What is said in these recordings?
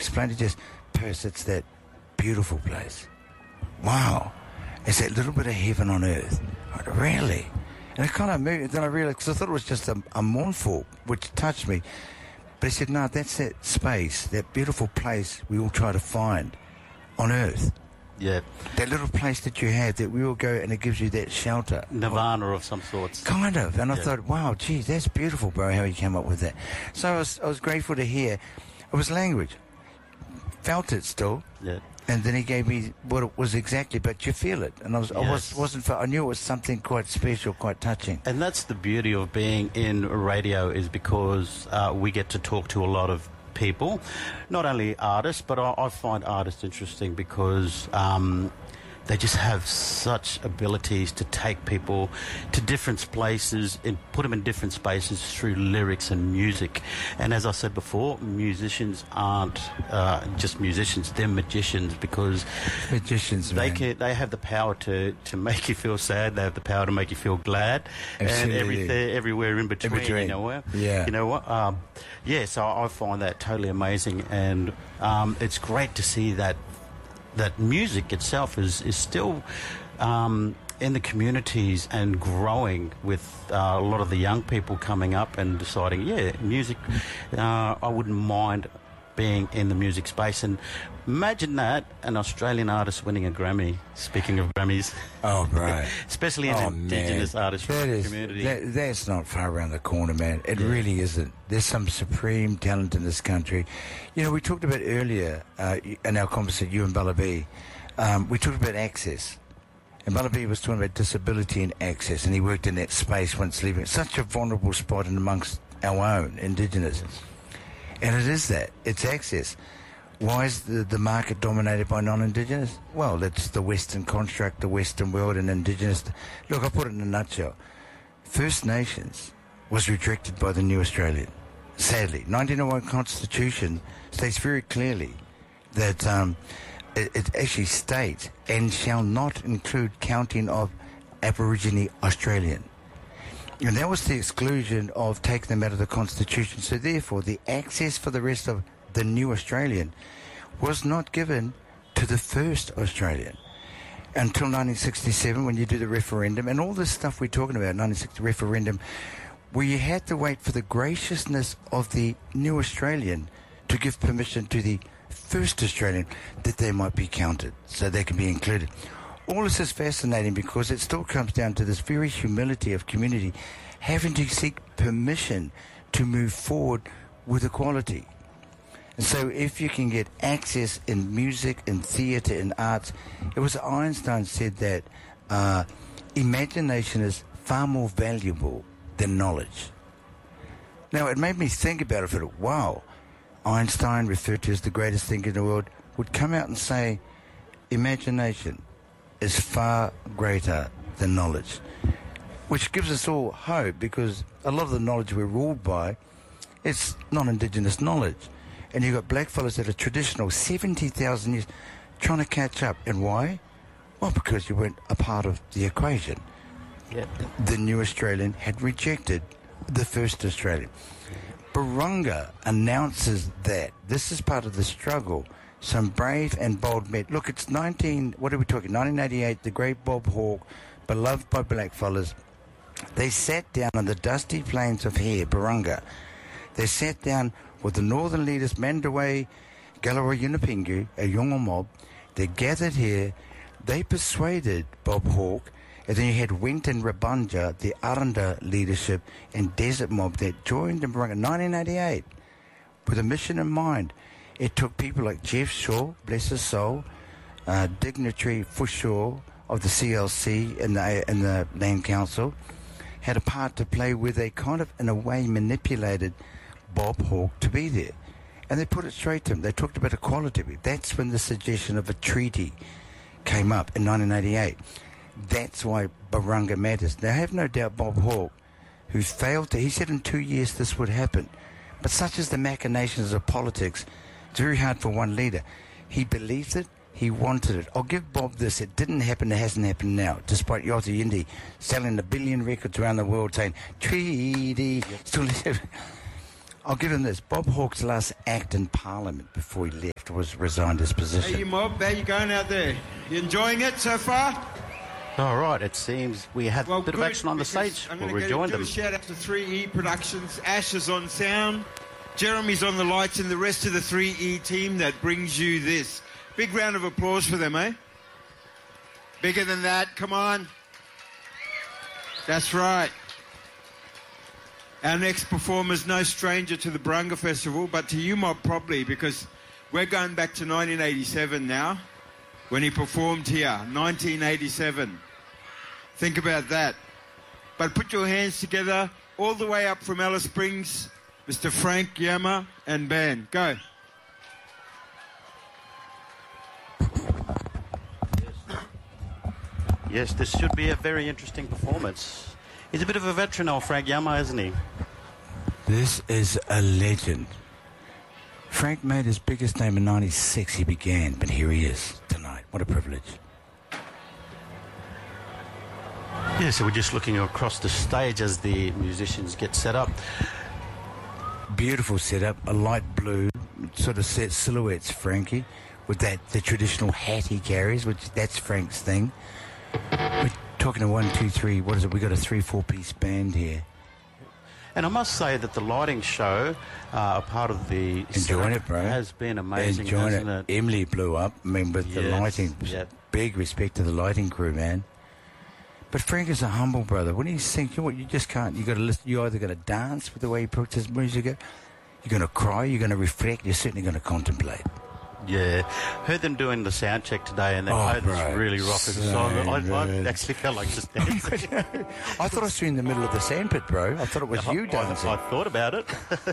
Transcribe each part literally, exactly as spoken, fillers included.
explained to Jess, Perth, it's that beautiful place. Wow. It's that little bit of heaven on earth. I went, really? And it kind of moved. Then I realised, because I thought it was just a, a mournful, which touched me. But he said, no, that's that space, that beautiful place we all try to find on earth. Yeah. That little place that you have that we all go and it gives you that shelter. Nirvana of some sorts. Kind of. And I yeah. thought, wow, geez, that's beautiful, bro, how you came up with that. So I was, I was grateful to hear. It was language. Felt it still. Yeah. And then he gave me what it was exactly, but you feel it. And I, was, yes. I was, wasn't, I knew it was something quite special, quite touching. And that's the beauty of being in radio, is because uh, we get to talk to a lot of people, not only artists, but I, I find artists interesting because um, they just have such abilities to take people to different places and put them in different spaces through lyrics and music. And as I said before, musicians aren't uh, just musicians, they're magicians, because magicians, they man. can, they have the power to, to make you feel sad, they have the power to make you feel glad. Absolutely. And everything, everywhere in between, in between. you know, yeah. you know what? Um, yeah, so I find that totally amazing, and um, it's great to see that that music itself is, is still um, in the communities and growing, with uh, a lot of the young people coming up and deciding, yeah, music, uh, I wouldn't mind being in the music space. And imagine that, an Australian artist winning a Grammy, speaking of Grammys. Oh, right. Especially in oh, the Indigenous man. artist that is, community. That, that's not far around the corner, man. It yeah. really isn't. There's some supreme talent in this country. You know, we talked about earlier uh, in our conversation, you and Ballaby, um, we talked about access. And Ballaby was talking about disability and access, and he worked in that space once leaving. Such a vulnerable spot in amongst our own Indigenous. Yes. And it is that. It's access. Why is the, the market dominated by non-Indigenous? Well, that's the Western construct, the Western world, and Indigenous. Look, I'll put it in a nutshell. First Nations was rejected by the New Australian. Sadly. nineteen oh one Constitution states very clearly that um, it, it actually states, and shall not include counting of Aborigine Australian. And that was the exclusion of taking them out of the Constitution. So therefore, the access for the rest of the New Australian was not given to the first Australian until nineteen sixty-seven, when you do the referendum. And all this stuff we're talking about, nineteen sixty referendum, where you had to wait for the graciousness of the New Australian to give permission to the first Australian that they might be counted, so they can be included. All this is fascinating because it still comes down to this very humility of community having to seek permission to move forward with equality. And so if you can get access in music, in theatre, in arts, it was Einstein said that uh, imagination is far more valuable than knowledge. Now, it made me think about it for a wow. Einstein, referred to as the greatest thinker in the world, would come out and say, imagination is far greater than knowledge, which gives us all hope, because a lot of the knowledge we're ruled by, it's non-Indigenous knowledge. And you've got blackfellas that are traditional, seventy thousand years, trying to catch up. And why? Well, because you weren't a part of the equation. Yeah. The New Australian had rejected the first Australian. Barunga announces that this is part of the struggle. Some brave and bold men. Look, it's nineteen. What are we talking? nineteen eighty-eight. The great Bob Hawke, beloved by blackfellas, they sat down on the dusty plains of Hare, Barunga. They sat down with the northern leaders, Mandaway, Galawa Yunupingu, a Yolngu mob. They gathered here. They persuaded Bob Hawke. And then you had Wenton Rabunja, the Aranda leadership and desert mob that joined in Barunga, nineteen eighty-eight, with a mission in mind. It took people like Jeff Shaw, bless his soul, uh, dignitary Fushaw of the C L C and the, and the Land Council, had a part to play where they kind of, in a way, manipulated Bob Hawke to be there. And they put it straight to him. They talked about equality. That's when the suggestion of a treaty came up in nineteen eighty-eight. That's why Barunga matters. Now, I have no doubt Bob Hawke, who failed to, he said in two years this would happen. But such is the machinations of politics, it's very hard for one leader. He believed it, he wanted it. I'll give Bob this, it didn't happen, it hasn't happened now, despite Yothu Yindi selling a billion records around the world saying, treaty, still I'll give him this. Bob Hawke's last act in Parliament before he left was resigned his position. Hey, you mob, how you going out there? You enjoying it so far? All right, it seems we had Well, a bit good, of action on the stage. I'm We'll going to rejoin do them. a shout out to three E Productions. Ash is on sound. Jeremy's on the lights and the rest of the three E team that brings you this. Big round of applause for them, eh? Bigger than that, come on. That's right. Our next performer's no stranger to the Barunga Festival, but to you mob probably, because we're going back to nineteen eighty-seven now, when he performed here, nineteen eighty-seven. Think about that. But put your hands together, all the way up from Alice Springs, Mister Frank Yama and band. Go. Yes, this should be a very interesting performance. He's a bit of a veteran, old Frank Yama, isn't he? This is a legend. Frank made his biggest name in ninety-six. He began, but here he is tonight. What a privilege. Yeah, so we're just looking across the stage as the musicians get set up. Beautiful setup, a light blue, sort of set silhouettes, Frankie, with that the traditional hat he carries, which that's Frank's thing. We're talking to one, two, three, what is it? We got a three, four-piece band here. And I must say that the lighting show, uh, a part of the Enjoying it, bro. has been amazing, Enjoying hasn't it. it? Emily blew up. I mean, with the Yes, lighting. yep. Big respect to the lighting crew, man. But Frank is a humble brother. When he sings, you know what? You just can't. You got to listen. You're either going to dance with the way he puts his music. You're going to cry. You're going to reflect. You're certainly going to contemplate. Yeah, heard them doing the sound check today, and they Oh, played this bro, really rocking so song. I, I good. actually felt like just dancing. I thought I saw you in the middle of the sandpit, bro. I thought it was you I, dancing. I thought about it.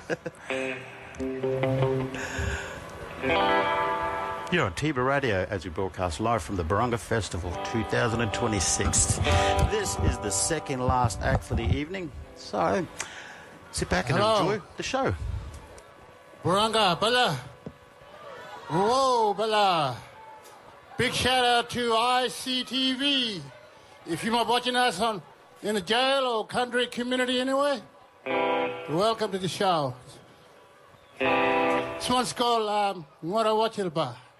You're on Tiba Radio as we broadcast live from the Barunga Festival twenty twenty-six. This is the second last act for the evening, so sit back and Hello. enjoy the show. Barunga, Bala. Whoa, Bala. Big shout out to I C T V. If you're watching us on in the jail or country community anyway, welcome to the show. This one's called um, Ngora Wachilba.